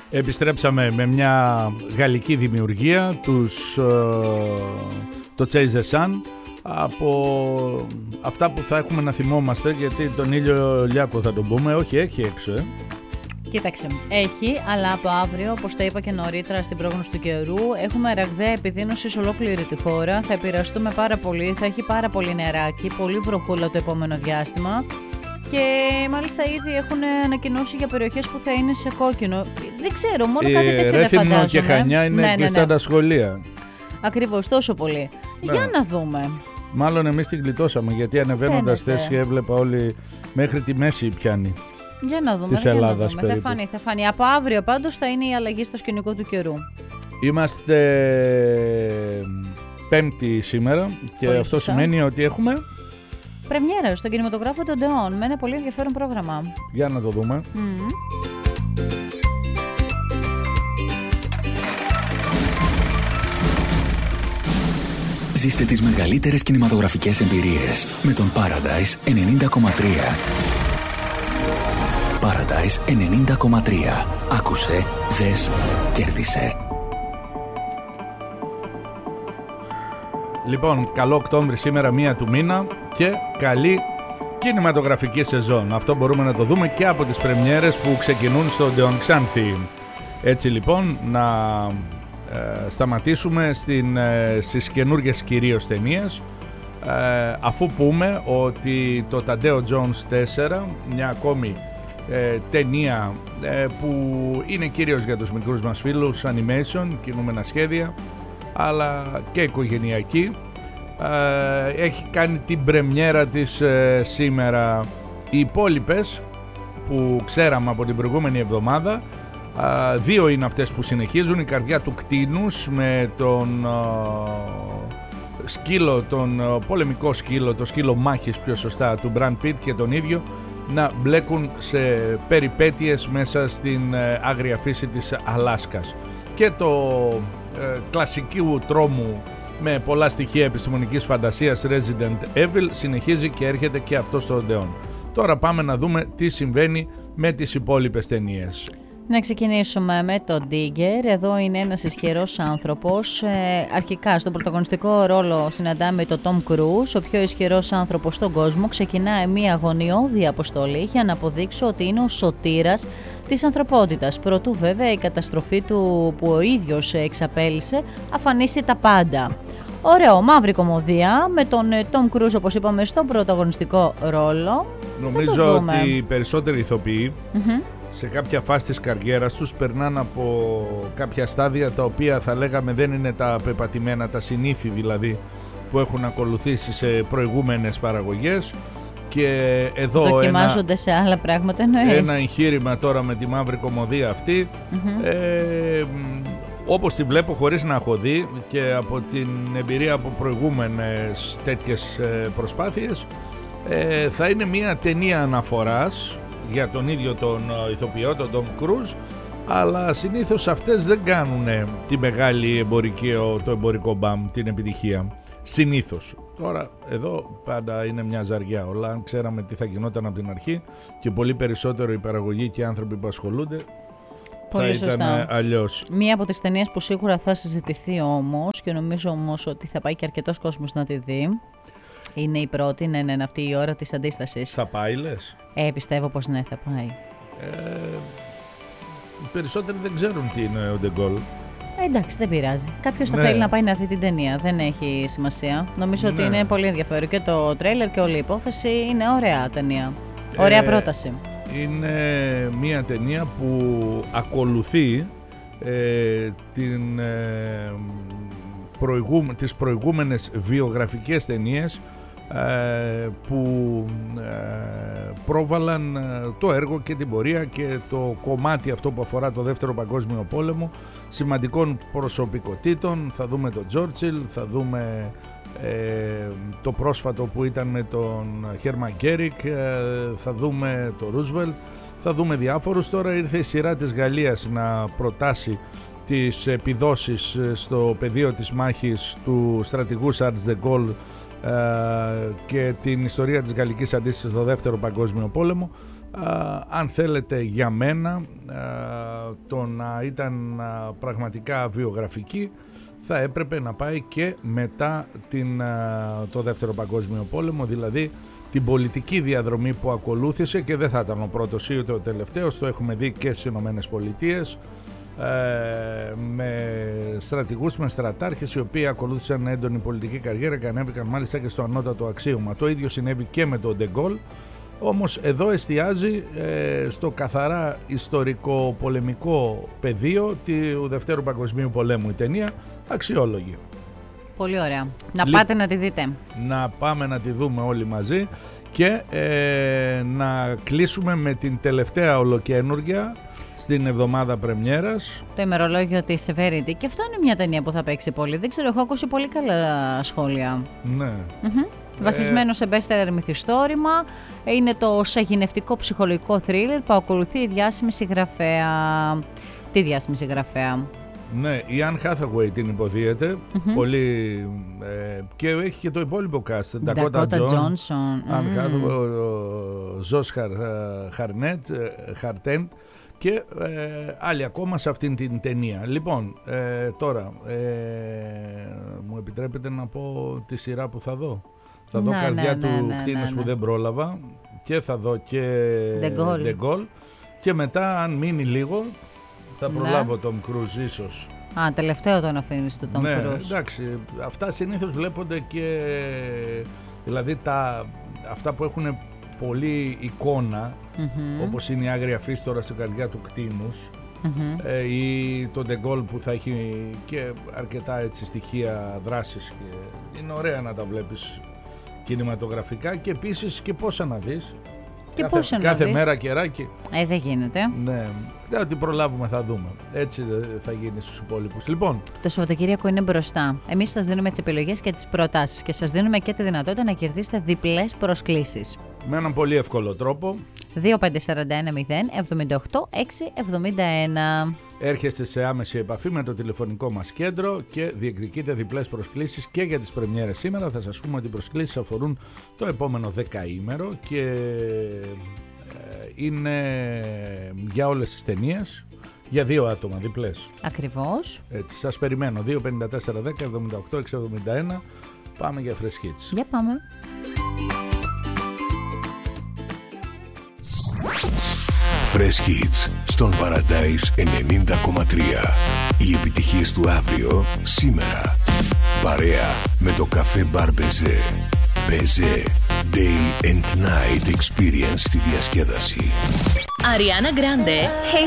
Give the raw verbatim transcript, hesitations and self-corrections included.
Επιστρέψαμε με μια γαλλική δημιουργία, τους, ε, το Chase the Sun, από αυτά που θα έχουμε να θυμόμαστε, γιατί τον ήλιο Λιάκο θα τον πούμε, όχι έχει έξω ε. Κοίταξε, έχει, αλλά από αύριο, όπως το είπα και νωρίτερα στην πρόγνωση του καιρού, έχουμε ραγδαία επιδείνωση σε ολόκληρη τη χώρα, θα επηρεαστούμε πάρα πολύ, θα έχει πάρα πολύ νεράκι, πολύ βροχούλα το επόμενο διάστημα. Και μάλιστα ήδη έχουν ανακοινώσει για περιοχές που θα είναι σε κόκκινο. Δεν ξέρω, μόνο κάτι τέτοιο δεν φαντάζομαι. Ρέθυμνο και Χανιά είναι ναι, κλειστά ναι, ναι. τα σχολεία. Ακριβώς, τόσο πολύ. Ναι. Για να δούμε. Μάλλον εμείς την γλιτώσαμε, γιατί ανεβαίνοντας θέση έβλεπα όλοι μέχρι τη μέση πιάνει. Για να δούμε, της για Ελλάδας να δούμε. Θα φανεί, θα φανεί. Από αύριο πάντως θα είναι η αλλαγή στο σκηνικό του καιρού. Είμαστε Πέμπτη σήμερα και πολύ αυτό σωστά. Σημαίνει ότι έχουμε πρεμιέρα στον κινηματογράφο των Ντεών με ένα πολύ ενδιαφέρον πρόγραμμα. Για να το δούμε. Mm. Ζήστε τις μεγαλύτερες κινηματογραφικές εμπειρίες με τον Paradise ενενήντα κόμμα τρία. Paradise ενενήντα κόμμα τρία. Άκουσε, δες, κέρδισε. Λοιπόν, καλό Οκτώβρη σήμερα, μία του μήνα και καλή κινηματογραφική σεζόν. Αυτό μπορούμε να το δούμε και από τις πρεμιέρες που ξεκινούν στο Ντεόν Ξάνθη. Έτσι λοιπόν, να ε, σταματήσουμε στην, ε, στις καινούργιες κυρίως ταινίες, ε, αφού πούμε ότι το Ταντέο Τζόνς τέσσερα, μια ακόμη ε, ταινία ε, που είναι κυρίως για τους μικρούς μας φίλους, animation, κινούμενα σχέδια, αλλά και οικογενειακή, ε, έχει κάνει την πρεμιέρα της ε, σήμερα. Οι υπόλοιπες που ξέραμε από την προηγούμενη εβδομάδα, ε, δύο είναι αυτές που συνεχίζουν. Η καρδιά του κτήνους με τον ε, σκύλο, τον ε, πολεμικό σκύλο, το σκύλο μάχης πιο σωστά του Μπραντ Πιτ και τον ίδιο να μπλέκουν σε περιπέτειες μέσα στην ε, άγρια φύση της Αλάσκας. Και το ε, κλασικού τρόμου με πολλά στοιχεία επιστημονικής φαντασίας Resident Evil συνεχίζει και έρχεται και αυτό στο Odeon. Τώρα πάμε να δούμε τι συμβαίνει με τις υπόλοιπες ταινίες. Να ξεκινήσουμε με τον Digger. Εδώ είναι ένας ισχυρός άνθρωπος. Ε, αρχικά στον πρωταγωνιστικό ρόλο συναντάμε τον Tom Cruise, ο πιο ισχυρός άνθρωπος στον κόσμο. Ξεκινάει μια αγωνιώδη αποστολή για να αποδείξει ότι είναι ο σωτήρας της ανθρωπότητας. Προτού βέβαια η καταστροφή του που ο ίδιος εξαπέλυσε αφανίσει τα πάντα. Ωραίο, μαύρη κομμωδία με τον Tom Cruise, όπως είπαμε, στον πρωταγωνιστικό ρόλο. Νομίζω ότι οι περισσότεροι ηθοποιοί mm-hmm. σε κάποια φάση της καριέρας τους περνάνε από κάποια στάδια τα οποία θα λέγαμε δεν είναι τα πεπατημένα, τα συνήθη δηλαδή που έχουν ακολουθήσει σε προηγούμενες παραγωγές, και εδώ δοκιμάζονται ένα, σε άλλα πράγματα εννοείς. Ένα εγχείρημα τώρα με τη μαύρη κομμωδία αυτή, mm-hmm. ε, όπως τη βλέπω χωρίς να έχω δει και από την εμπειρία από προηγούμενες τέτοιες προσπάθειες, ε, θα είναι μια ταινία αναφοράς για τον ίδιο τον ηθοποιό, τον Tom Cruise, αλλά συνήθως αυτές δεν κάνουν τη μεγάλη εμπορική, το εμπορικό μπαμ, την επιτυχία. Συνήθως. Τώρα εδώ πάντα είναι μια ζαριά όλα. Αν ξέραμε τι θα γινόταν από την αρχή και πολύ περισσότερο η παραγωγή και οι άνθρωποι που ασχολούνται, πολύ θα σωστά. Ήταν αλλιώς. Μία από τις ταινίες που σίγουρα θα συζητηθεί όμως, και νομίζω όμως ότι θα πάει και αρκετός κόσμος να τη δει, είναι η πρώτη, ναι, ναι, αυτή η ώρα της αντίστασης. Θα πάει, λες? Ε, πιστεύω πως ναι, θα πάει. Ε, οι περισσότεροι δεν ξέρουν τι είναι ο De Gaulle. Ε, εντάξει, δεν πειράζει. Κάποιος θα ναι. θέλει να πάει να δει την ταινία. Δεν έχει σημασία. Νομίζω ναι. ότι είναι πολύ ενδιαφέρον. Και το τρέιλερ και όλη η υπόθεση είναι ωραία ταινία. Ωραία ε, πρόταση. Είναι μια ταινία που ακολουθεί ε, την, ε, προηγούμε, τις προηγούμενες βιογραφικές ταινίες ε, που ε, πρόβαλαν το έργο και την πορεία και το κομμάτι αυτό που αφορά το Δεύτερο Παγκόσμιο Πόλεμο σημαντικών προσωπικότητων. Θα δούμε τον Churchill, θα δούμε ε, το πρόσφατο που ήταν με τον Χέρμαν Γκέρικ, ε, θα δούμε τον Ρούσβελτ, θα δούμε διάφορους. Τώρα ήρθε η σειρά της Γαλλίας να προτάσει τις επιδόσεις στο πεδίο της μάχης του στρατηγού Charles de Gaulle και την ιστορία της γαλλικής αντίστασης στο Δεύτερο Παγκόσμιο Πόλεμο. Α, αν θέλετε, για μένα α, το να ήταν α, πραγματικά βιογραφική, θα έπρεπε να πάει και μετά την, α, το Δεύτερο Παγκόσμιο Πόλεμο, δηλαδή την πολιτική διαδρομή που ακολούθησε, και δεν θα ήταν ο πρώτος ή ούτε ο τελευταίος, το έχουμε δει και στις Ηνωμένες Πολιτείες, ε, με στρατηγούς, με στρατάρχες οι οποίοι ακολούθησαν έντονη πολιτική καριέρα και ανέβηκαν μάλιστα και στο ανώτατο αξίωμα. Το ίδιο συνέβη και με τον Ντεγκόλ, όμως εδώ εστιάζει ε, στο καθαρά ιστορικό πολεμικό πεδίο του Δευτέρου Παγκοσμίου Πολέμου η ταινία, αξιόλογη. Πολύ ωραία. Να Λι... πάτε να τη δείτε. Να πάμε να τη δούμε όλοι μαζί και ε, να κλείσουμε με την τελευταία ολοκαίνουργια στην εβδομάδα πρεμιέρας. Το ημερολόγιο της Severity. Και αυτό είναι μια ταινία που θα παίξει πολύ. Δεν ξέρω, έχω ακούσει πολύ καλά σχόλια. Ναι. Mm-hmm. Βασισμένο σε bestseller μυθιστόρημα. Είναι το σαγηνευτικό ψυχολογικό θρίλερ που ακολουθεί η διάσημη συγγραφέα. Τη διάσημη συγγραφέα. Ναι, η Anne Hathaway την υποδίεται. Mm-hmm. Πολύ, ε, και έχει και το υπόλοιπο cast. Dakota Johnson, Anne Hathaway, ο Ζος Χαρνέτ, Χαρτέντ και ε, άλλοι ακόμα σε αυτήν την ταινία. Λοιπόν, ε, τώρα ε, μου επιτρέπετε να πω τη σειρά που θα δω. Θα δω να, Καρδιά ναι, του ναι, ναι, Κτίνους ναι, ναι. που δεν πρόλαβα, και θα δω και The Goal. Και μετά, αν μείνει λίγο, θα ναι. προλάβω τον Cruise ίσως. Α, τελευταίο τον αφήνεις το Tom Ναι, Cruise. εντάξει, αυτά συνήθως βλέπονται και, δηλαδή τα, αυτά που έχουν πολύ εικόνα, mm-hmm. όπως είναι η Άγρια Φύστορα στην Καρδιά του Κτίνους, mm-hmm. ε, ή το De Gaulle που θα έχει και αρκετά έτσι στοιχεία δράσης, και είναι ωραία να τα βλέπεις κινηματογραφικά, και επίσης και πόσα να δεις. Και κάθε, πόσα κάθε να δεις. μέρα καιράκι. Ε, δεν γίνεται. Ναι, ό,τι προλάβουμε θα δούμε. Έτσι θα γίνει στους υπόλοιπους. Λοιπόν, το Σαββατοκύριακο είναι μπροστά. Εμείς σας δίνουμε τις επιλογές και τις προτάσεις και σας δίνουμε και τη δυνατότητα να κερδίσετε διπλές προσκλήσεις. Με έναν πολύ εύκολο τρόπο. δύο πέντε τέσσερα ένα μηδέν εβδομήντα οκτώ έξι εβδομήντα ένα. Έρχεστε σε άμεση επαφή με το τηλεφωνικό μας κέντρο και διεκδικείτε διπλές προσκλήσεις και για τις πρεμιέρες σήμερα. Θα σας πούμε ότι οι προσκλήσεις αφορούν το επόμενο δεκαήμερο και ε, είναι για όλες τις ταινίες, για δύο άτομα διπλές. Ακριβώς. Έτσι, σας περιμένω. δύο πέντε τέσσερα ένα μηδέν εβδομήντα οκτώ έξι εβδομήντα ένα. Πάμε για Fresh Hits. Για πάμε. Fresh Hits στον Paradise ενενήντα κόμμα τρία. Οι επιτυχίες του αύριο, σήμερα. Παρέα με το καφέ Μπαρ Μπεζέ. Μπεζέ. Day and Night Experience στη διασκέδαση. Ariana Grande, Hey